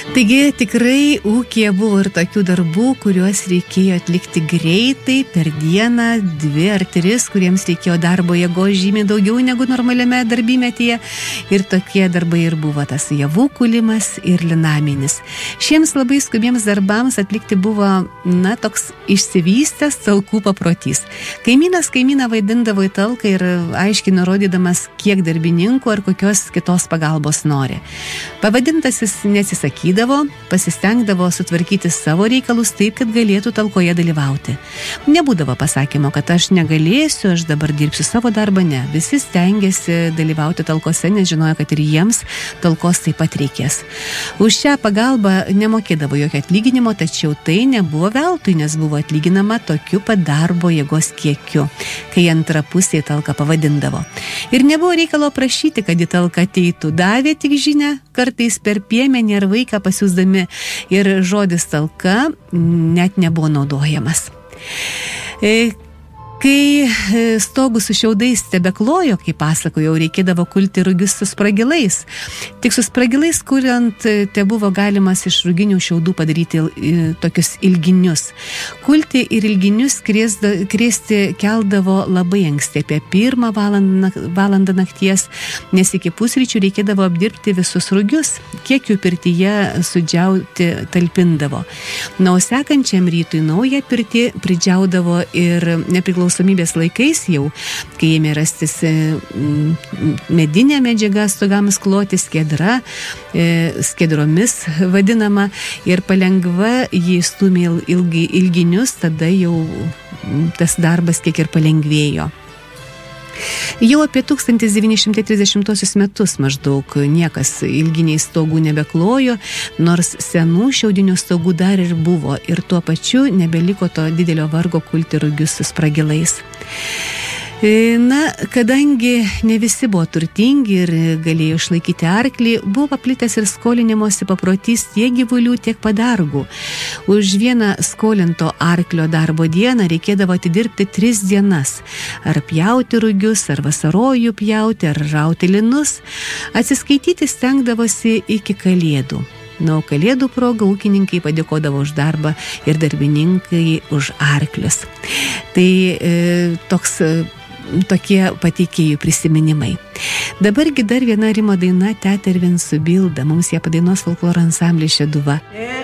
Taigi tikrai ūkyje buvo ir tokių darbų, kuriuos reikėjo atlikti greitai, per dieną, 2 ar 3, kuriems reikėjo darbo jėgos žymiai daugiau negu normaliame darbymetyje. Ir tokie darbai ir buvo tas javų kūlimas ir linaminis. Šiems labai skubiems darbams atlikti buvo, toks išsivystęs talkų paprotys. Kaimynas kaimyną vaidindavo į talką ir aiškiai nurodydamas, kiek darbininkų ar kokios kitos pagalbos nori. Pavadintasis nesisakydavo, pasistengdavo sutvarkyti savo reikalus taip, kad galėtų talkoje dalyvauti. Nebūdavo pasakymo, kad aš negalėsiu, aš dabar dirbsiu savo darbą, ne. Visi stengiasi dalyvauti talkose, nes žinojo, kad ir jiems talkos taip pat reikės. Už šią pagalbą nemokėdavo jokio atlyginimo, tačiau tai nebuvo veltui, nes buvo atlyginama tokiu pat darbo jėgos kiekiu, kai antra pusė talką pavadindavo. Ir nebuvo reikalo prašyti, kad į talką ateitų. Davė tik žinią, kartais per piemenį ar vaiką pasiūsdami, ir žodis talka net nebuvo naudojamas. Kai stogų su šiaudais tebeklojo, kaip pasakojau, reikėdavo kulti rugius su spragilais. Tik su spragilais kuriant tebuvo galimas iš ruginių šiaudų padaryti tokius ilginius. Kulti ir ilginius krėsti keldavo labai anksti, apie 1 valandą nakties, nes iki pusryčių reikėdavo apdirbti visus rugius, kiek jų pirtyje sudžiauti talpindavo. O sekančiam rytui naują pirtį pridžiaudavo ir nepriklausomybės laikais jau, kai ėmė rastis medinė medžiaga stogams kloti, skiedra, skiedromis vadinama, ir palengva jį stūmė ilginius, tada jau tas darbas kiek ir palengvėjo. Jau apie 1930 metus maždaug niekas ilginiai stogų nebeklojo, nors senų šiaudinių stogų dar ir buvo, ir tuo pačiu nebeliko to didelio vargo kulti rugius su spragilais. Kadangi ne visi buvo turtingi ir galėjo išlaikyti arklį, buvo paplitęs ir skolinimosi paprotys tiek gyvulių, tiek padargų. Už vieną skolinto arklio darbo dieną reikėdavo atidirbti 3 dienas. Ar pjauti rugius, ar vasarojų pjauti, ar rauti linus. Atsiskaityti stengdavosi iki Kalėdų. Kalėdų proga ūkininkai padėkodavo už darbą ir darbininkai už arklius. Tai tokie pateikėjų prisiminimai. Dabargi dar viena Rimo daina Tetervin su Bilda. Mums ją padainuos folkloro ansamblis Šeduva.